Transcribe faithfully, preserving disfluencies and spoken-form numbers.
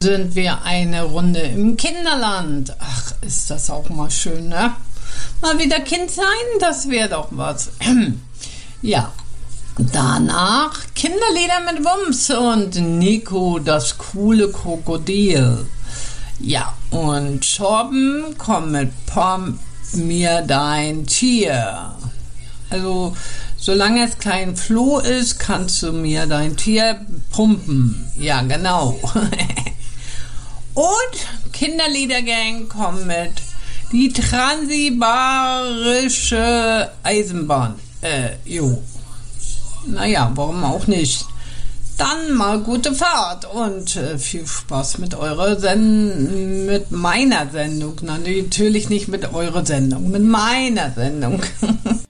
sind wir eine Runde im Kinderland. Ach, ist das auch mal schön, ne? Mal wieder Kind sein, das wäre doch was. Ja, danach Kinderlieder mit Wumms und Nico, das coole Krokodil. Ja, und Torben kommt mit Pump mir dein Tier. Also, solange es kein Floh ist, kannst du mir dein Tier pumpen. Ja, genau. Und Kinderliedergang kommt mit die Transsibarische Eisenbahn. Äh, jo. Naja, warum auch nicht? Dann mal gute Fahrt und äh, viel Spaß mit eurer Sendung, mit meiner Sendung. Na, natürlich nicht mit eurer Sendung, mit meiner Sendung.